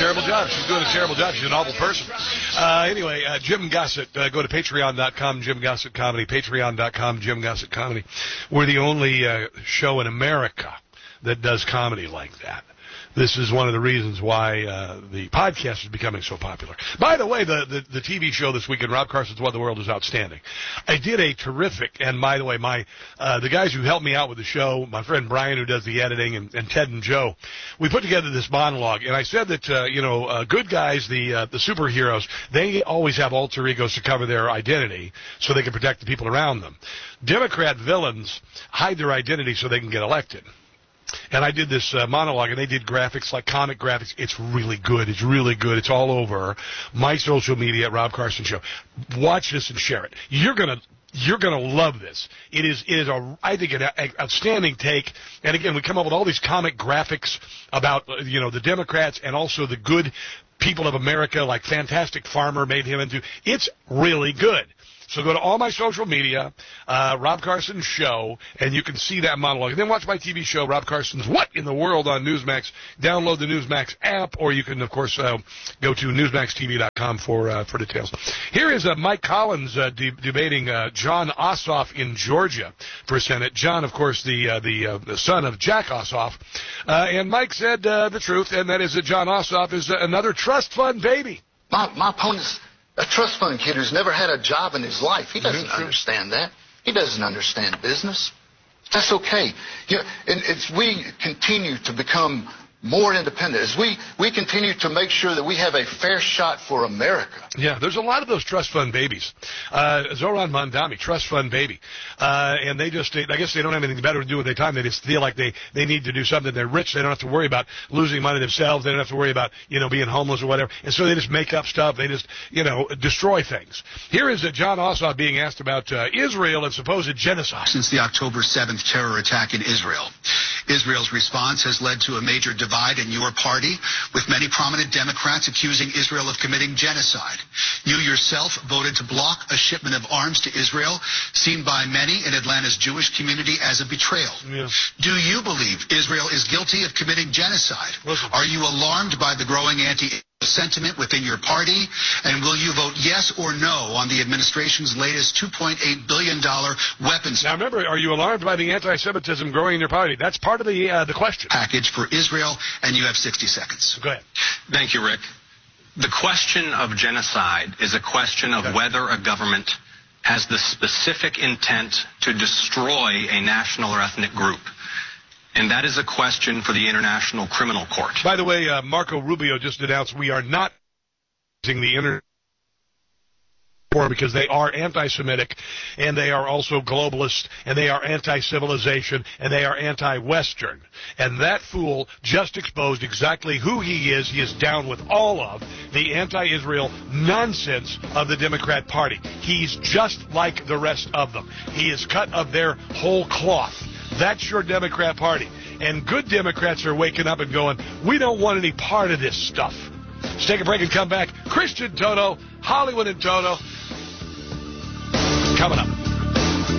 terrible job. She's doing a terrible job. She's an awful person. Anyway, Jim Gossett. Go to patreon.com, Jim Gossett Comedy, patreon.com, Jim Gossett Comedy. We're the only show in America that does comedy like that. This is one of the reasons why the podcast is becoming so popular. By the way, the TV show this weekend, Rob Carson's What in the World, is outstanding. I did a terrific, and by the way, the guys who helped me out with the show, my friend Brian who does the editing, and Ted and Joe, we put together this monologue, and I said that, good guys, the superheroes, they always have alter egos to cover their identity so they can protect the people around them. Democrat villains hide their identity so they can get elected. And I did this monologue, and they did graphics, like comic graphics. It's really good. It's really good. It's all over my social media at Rob Carson Show. Watch this and share it. You're gonna love this. It is I think an outstanding take. And again, we come up with all these comic graphics about the Democrats and also the good people of America, like Fantastic Farmer made him into. It's really good. So go to all my social media, Rob Carson Show, and you can see that monologue. And then watch my TV show, Rob Carson's What in the World on Newsmax. Download the Newsmax app, or you can, of course, go to newsmaxtv.com for details. Here is Mike Collins debating John Ossoff in Georgia for Senate. John, of course, the son of Jack Ossoff. And Mike said the truth, and that is that John Ossoff is another trust fund baby. My opponent's a trust fund kid who's never had a job in his life. He doesn't understand that. He doesn't understand business. That's okay. And as we continue to become more independent, as we continue to make sure that we have a fair shot for America. Yeah, there's a lot of those trust fund babies. Zoran Mondami, trust fund baby. And I guess they don't have anything better to do with their time. They just feel like they need to do something. They're rich. They don't have to worry about losing money themselves. They don't have to worry about, being homeless or whatever. And so they just make up stuff. They just, destroy things. Here is John Ossoff being asked about Israel and supposed genocide. Since the October 7th terror attack in Israel, Israel's response has led to a major divide in your party, with many prominent Democrats accusing Israel of committing genocide. You yourself voted to block a shipment of arms to Israel, seen by many in Atlanta's Jewish community as a betrayal. Yeah. Do you believe Israel is guilty of committing genocide? Listen. Are you alarmed by the growing sentiment within your party? And will you vote yes or no on the administration's latest $2.8 billion weapons Now remember, are you alarmed by the anti-Semitism growing in your party? That's part of the question. package for Israel? And you have 60 seconds. Go ahead. Thank you, Rick. The question of genocide is a question of whether a government has the specific intent to destroy a national or ethnic group. And that is a question for the International Criminal Court. By the way, Marco Rubio just announced we are not using the International Court because they are anti-Semitic, and they are also globalist, and they are anti-civilization, and they are anti-Western. And that fool just exposed exactly who he is. He is down with all of the anti-Israel nonsense of the Democrat Party. He's just like the rest of them. He is cut of their whole cloth. That's your Democrat Party. And good Democrats are waking up and going, we don't want any part of this stuff. Let's take a break and come back. Christian Toto, Hollywood and Toto.